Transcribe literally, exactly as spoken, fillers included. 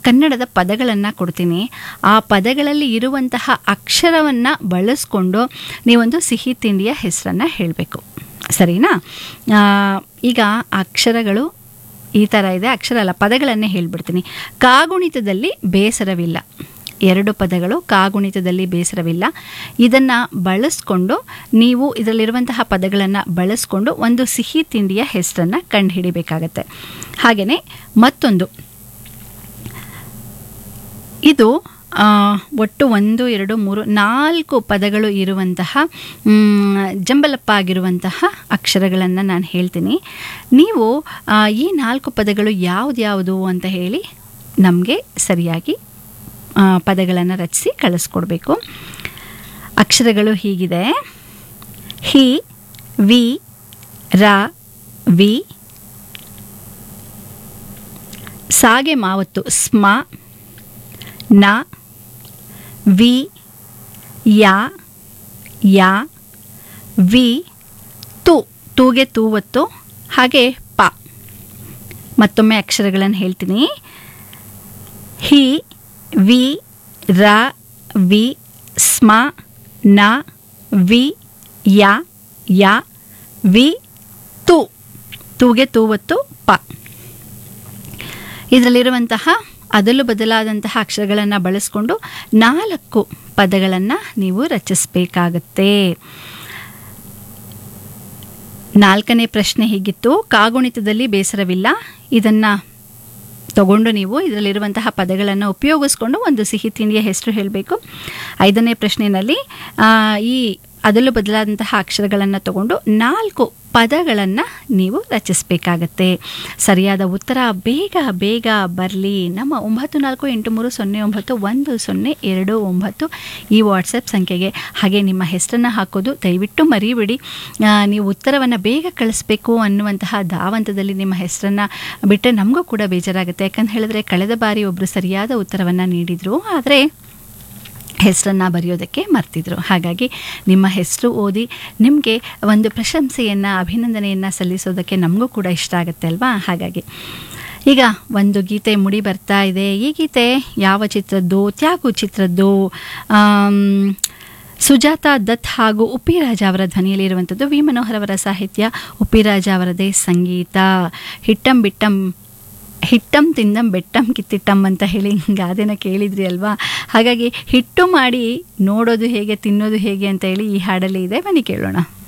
ಕನ್ನಡದ ಪದಗಳನ್ನು ಕೊಡ್ತೀನಿ. ಆ ಪದಗಳಲ್ಲಿ ಇರುವಂತಹ ಅಕ್ಷರವನ್ನು ಬಳಸ್ಕೊಂಡು ನೀವೊಂದು ಸಿಹಿ ತಿಂಡಿಯ ಹೆಸರನ್ನು ಹೇಳಬೇಕು. ಸರಿನಾ? ಈಗ ಅಕ್ಷರಗಳು ಈ ಥರ ಇದೆ. ಅಕ್ಷರ ಅಲ್ಲ, ಪದಗಳನ್ನೇ ಹೇಳ್ಬಿಡ್ತೀನಿ. ಕಾಗುಣಿತದಲ್ಲಿ ಬೇಸರವಿಲ್ಲ. ಎರಡು ಪದಗಳು, ಕಾಗುಣಿತದಲ್ಲಿ ಬೇಸರವಿಲ್ಲ. ಇದನ್ನು ಬಳಸ್ಕೊಂಡು ನೀವು ಇದರಲ್ಲಿರುವಂತಹ ಪದಗಳನ್ನು ಬಳಸ್ಕೊಂಡು ಒಂದು ಸಿಹಿ ತಿಂಡಿಯ ಹೆಸರನ್ನು ಕಂಡುಹಿಡಿಬೇಕಾಗತ್ತೆ. ಹಾಗೆಯೇ ಮತ್ತೊಂದು, ಇದು ಒಟ್ಟು ಒಂದು ಎರಡು ಮೂರು ನಾಲ್ಕು ಪದಗಳು ಇರುವಂತಹ ಜಂಬಲಪ್ಪ ಆಗಿರುವಂತಹ ಅಕ್ಷರಗಳನ್ನು ನಾನು ಹೇಳ್ತೀನಿ. ನೀವು ಈ ನಾಲ್ಕು ಪದಗಳು ಯಾವುದ್ಯಾವುದು ಅಂತ ಹೇಳಿ ನಮಗೆ ಸರಿಯಾಗಿ ಪದಗಳನ್ನು ರಚಿಸಿ ಕಳಿಸ್ಕೊಡ್ಬೇಕು. ಅಕ್ಷರಗಳು ಹೀಗಿದೆ: ಹಿ, ವಿ, ರ, ವಿ, ಸಾಗೆ ಮಾವತ್ತು ಸ್ಮ, ನ, ವಿ, ಯಾ, ಯಾ, ವಿ, ತು, ತೂಗೆ ತೂವತ್ತು, ಹಾಗೆ ಪ. ಮತ್ತೊಮ್ಮೆ ಅಕ್ಷರಗಳನ್ನು ಹೇಳ್ತೀನಿ: ಹಿ, ವಿ, ರ, ವಿ, ಸ್ಮ, ನ, ವಿ, ಯಾ, ಯಾ, ವಿ, ತು, ತೂಗೆ ತೂವತ್ತು, ಪ. ಇದರಲ್ಲಿರುವಂತಹ ಅದಲು ಬದಲಾದಂತಹ ಅಕ್ಷರಗಳನ್ನು ಬಳಸ್ಕೊಂಡು ನಾಲ್ಕು ಪದಗಳನ್ನು ನೀವು ರಚಿಸಬೇಕಾಗತ್ತೆ. ನಾಲ್ಕನೇ ಪ್ರಶ್ನೆ ಹೀಗಿತ್ತು: ಕಾಗುಣಿತದಲ್ಲಿ ಬೇಸರವಿಲ್ಲ. ಇದನ್ನು ತಗೊಂಡು ನೀವು ಇದರಲ್ಲಿರುವಂತಹ ಪದಗಳನ್ನು ಉಪಯೋಗಿಸ್ಕೊಂಡು ಒಂದು ಸಿಹಿ ತಿಂಡಿಯ ಹೆಸರು ಹೇಳಬೇಕು. ಐದನೇ ಪ್ರಶ್ನೆಯಲ್ಲಿ ಈ ಅದಲು ಬದಲಾದಂತಹ ಅಕ್ಷರಗಳನ್ನು ತಗೊಂಡು ನಾಲ್ಕು ಪದಗಳನ್ನು ನೀವು ರಚಿಸಬೇಕಾಗತ್ತೆ. ಸರಿಯಾದ ಉತ್ತರ ಬೇಗ ಬೇಗ ಬರಲಿ. ನಮ್ಮ ಒಂಬತ್ತು ನಾಲ್ಕು ಎಂಟು ಮೂರು ಸೊನ್ನೆ ಒಂಬತ್ತು ಒಂದು ಸೊನ್ನೆ ಎರಡು ಒಂಬತ್ತು ಈ ವಾಟ್ಸಪ್ ಸಂಖ್ಯೆಗೆ. ಹಾಗೆ ನಿಮ್ಮ ಹೆಸರನ್ನು ಹಾಕೋದು ದಯವಿಟ್ಟು ಮರಿಬೇಡಿ. ನೀವು ಉತ್ತರವನ್ನು ಬೇಗ ಕಳಿಸ್ಬೇಕು ಅನ್ನುವಂತಹ ಧಾವಂತದಲ್ಲಿ ನಿಮ್ಮ ಹೆಸರನ್ನು ಬಿಟ್ಟರೆ ನಮಗೂ ಕೂಡ ಬೇಜಾರಾಗುತ್ತೆ. ಯಾಕಂತ ಹೇಳಿದ್ರೆ ಕಳೆದ ಬಾರಿ ಒಬ್ಬರು ಸರಿಯಾದ ಉತ್ತರವನ್ನು ನೀಡಿದರು, ಆದರೆ ಹೆಸರನ್ನು ಬರೆಯೋದಕ್ಕೆ ಮರ್ತಿದ್ರು. ಹಾಗಾಗಿ ನಿಮ್ಮ ಹೆಸರು ಓದಿ ನಿಮಗೆ ಒಂದು ಪ್ರಶಂಸೆಯನ್ನು, ಅಭಿನಂದನೆಯನ್ನು ಸಲ್ಲಿಸೋದಕ್ಕೆ ನಮಗೂ ಕೂಡ ಇಷ್ಟ ಆಗುತ್ತೆ ಅಲ್ವಾ? ಹಾಗಾಗಿ ಈಗ ಒಂದು ಗೀತೆ ಮುಡಿ ಬರ್ತಾ ಇದೆ. ಈ ಗೀತೆ ಯಾವ ಚಿತ್ರದ್ದು? ತ್ಯಾಗು ಚಿತ್ರದ್ದು. ಸುಜಾತ ದತ್ ಹಾಗೂ ಉಪ್ಪಿರಾಜ ಅವರ ಧ್ವನಿಯಲ್ಲಿರುವಂಥದ್ದು. ವಿ ಮನೋಹರ್ ಅವರ ಸಾಹಿತ್ಯ, ಉಪ್ಪಿರಾಜ ಅವರದೇ ಸಂಗೀತ. ಹಿಟ್ಟಂ ಬಿಟ್ಟಂ ಹಿಟ್ಟಂ ತಿಂದಂ ಬೆಟ್ಟಂ ಕಿತ್ತಿಟ್ಟಂ ಅಂತ ಹೇಳಿ ಗಾದೆನ ಕೇಳಿದ್ರಿ ಅಲ್ವಾ? ಹಾಗಾಗಿ ಹಿಟ್ಟು ಮಾಡಿ ನೋಡೋದು ಹೇಗೆ, ತಿನ್ನೋದು ಹೇಗೆ ಅಂತ ಹೇಳಿ ಈ ಹಾಡಲ್ಲಿ ಇದೆ. ಬನ್ನಿ ಕೇಳೋಣ.